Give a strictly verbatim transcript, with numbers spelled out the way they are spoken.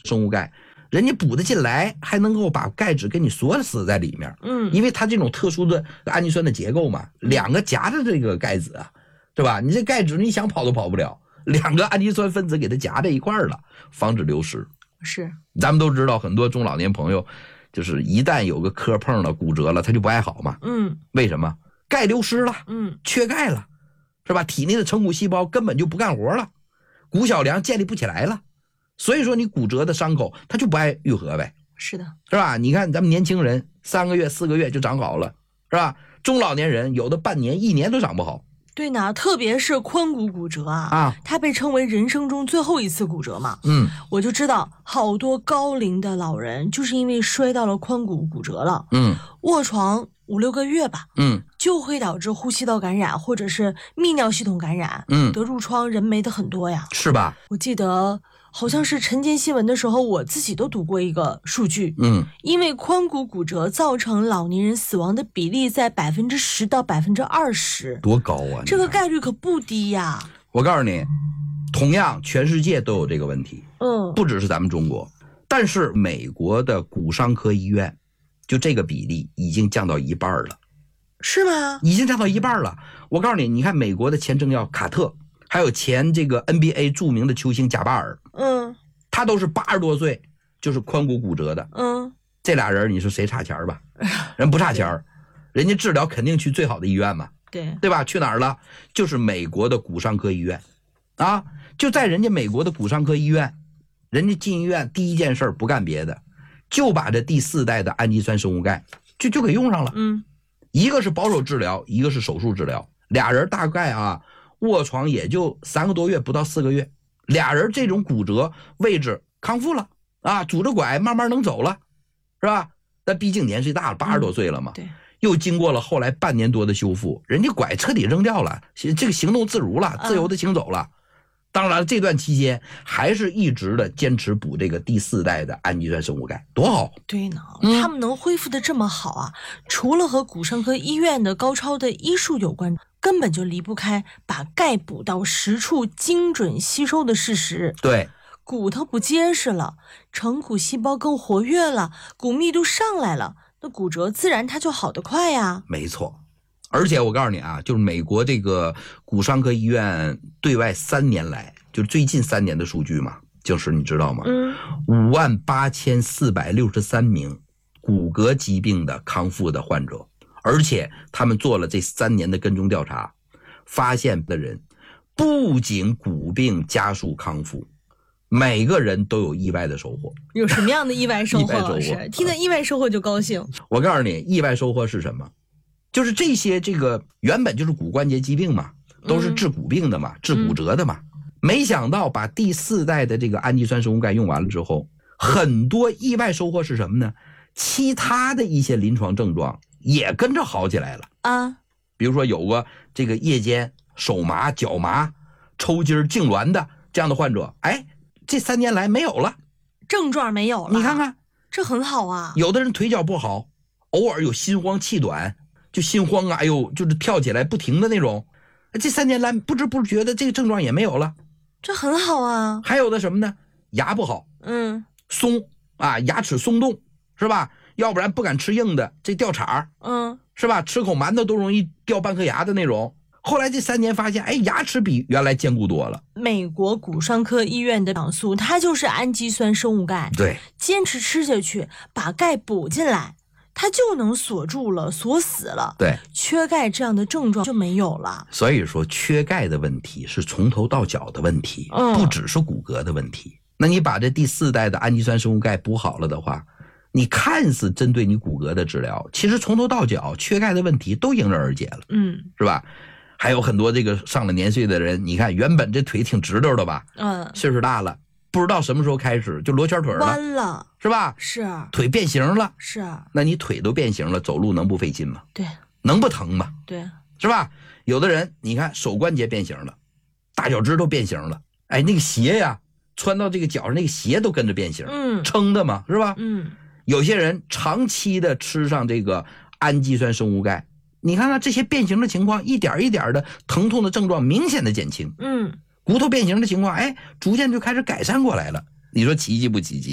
生物钙，人家补得进来，还能够把钙质给你锁死在里面。 嗯， 因为它这种特殊的氨基酸的结构嘛，两个夹着这个钙子啊，是吧？你这钙质你想跑都跑不了，两个氨基酸分子给它夹在一块儿了，防止流失。 是， 咱们都知道，很多中老年朋友就是一旦有个磕碰了、骨折了，他就不爱好嘛。 嗯， 为什么？钙流失了， 嗯， 缺钙了，是吧？体内的成骨细胞根本就不干活了，骨小梁建立不起来了，所以说你骨折的伤口它就不爱愈合呗。 是的， 是吧？你看咱们年轻人三个月、四个月就长好了，是吧？中老年人有的半年、一年都长不好。 对呢，特别是髋骨骨折啊， 啊， 它被称为人生中最后一次骨折嘛。 嗯， 我就知道好多高龄的老人就是因为摔到了髋骨骨折了， 嗯， 卧床五六个月吧， 嗯， 就会导致呼吸道感染或者是泌尿系统感染， 嗯， 得褥疮人没的很多呀。 是吧？ 我记得好像是晨间新闻的时候，我自己都读过一个数据， 嗯， 因为髋骨骨折造成老年人死亡的比例在百分之十到百分之二十， 多高啊！ 这个概率可不低呀。 我告诉你，同样全世界都有这个问题， 嗯， 不只是咱们中国，但是美国的骨伤科医院，就这个比例已经降到一半了。 是吗？ 已经降到一半了。我告诉你，你看美国的前政要卡特，还有前这个 N B A 著名的球星贾巴尔， 嗯， 他都是八十多岁就是髋骨骨折的。 嗯， 这俩人你说谁差钱吧？人不差钱，人家治疗肯定去最好的医院嘛， 对， 对吧？去哪儿了？就是美国的骨伤科医院啊，就在人家美国的骨伤科医院，人家进医院第一件事不干别的，就把这第四代的氨基酸生物钙就就给用上了。 嗯， 一个是保守治疗，一个是手术治疗，俩人大概啊卧床也就三个多月，不到四个月，俩人这种骨折位置康复了啊，拄着拐慢慢能走了，是吧？但毕竟年岁大了，八十多岁了嘛， 嗯、对， 又经过了后来半年多的修复，人家拐彻底扔掉了，这个行动自如了，自由的行走了。嗯、当然这段期间还是一直的坚持补这个第四代的氨基酸生物钙，多好。 对呢， 嗯、 他们能恢复的这么好啊，除了和骨伤科医院的高超的医术有关，根本就离不开把钙补到实处精准吸收的事实。 对， 骨头不结实了，成骨细胞更活跃了，骨密度上来了，那骨折自然它就好得快呀。 没错，而且我告诉你啊，就是美国这个骨伤科医院对外三年来，就是最近三年的数据嘛，就是你知道吗？ 嗯， 五万八千四百六十三名骨骼疾病的康复的患者，而且他们做了这三年的跟踪调查，发现的人不仅骨病加速康复，每个人都有意外的收获。 有什么样的意外收获？ 意外收获老师听到意外收获就高兴。 我告诉你，意外收获是什么？就是这些这个原本就是骨关节疾病嘛，都是治骨病的嘛，嗯、治骨折的嘛。没想到把第四代的这个氨基酸生物钙用完了之后，很多意外收获是什么呢？其他的一些临床症状也跟着好起来了啊。 比如说有个这个夜间手麻、脚麻、抽筋、痉挛的这样的患者，哎，这三年来没有了， 症状没有了。 你看看， 这很好啊。 有的人腿脚不好，偶尔有心慌气短，就心慌啊，哎呦，就是跳起来不停的那种，这三年来不知不觉的这个症状也没有了， 这很好啊。 还有的什么呢？牙不好， 嗯， 松啊，牙齿松动，是吧？要不然不敢吃硬的，这掉茬， 嗯， 是吧？吃口馒头都容易掉半颗牙的那种。后来这三年发现，哎，牙齿比原来坚固多了。 美国骨伤科医院的养素，它就是氨基酸生物钙， 对， 坚持吃下去，把钙补进来，它就能锁住了，锁死了。 对， 缺钙这样的症状就没有了。 所以说，缺钙的问题是从头到脚的问题， 嗯、 不只是骨骼的问题。那你把这第四代的氨基酸生物钙补好了的话，你看似针对你骨骼的治疗，其实从头到脚缺钙的问题都迎刃而解了， 嗯， 是吧？还有很多这个上了年岁的人，你看原本这腿挺直溜的吧， 嗯， 岁数大了，不知道什么时候开始就罗圈腿了， 弯了， 是吧？ 是， 腿变形了， 是。 那你腿都变形了，走路能不费劲吗？ 对， 能不疼吗？ 对， 是吧？有的人你看手关节变形了，大脚趾头变形了，哎，那个鞋呀，穿到这个脚上，那个鞋都跟着变形， 嗯， 撑的嘛，是吧？ 嗯。 有些人长期的吃上这个氨基酸生物钙，你看看这些变形的情况，一点一点的疼痛的症状明显的减轻， 嗯， 骨头变形的情况，哎，逐渐就开始改善过来了。你说奇迹不奇迹？